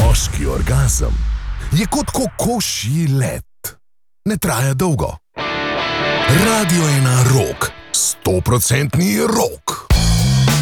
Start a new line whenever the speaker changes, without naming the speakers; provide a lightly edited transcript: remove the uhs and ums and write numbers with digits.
Moški orgazem je kot kokošji let. Ne traja dolgo. Radio 1 Rock, 100% rock.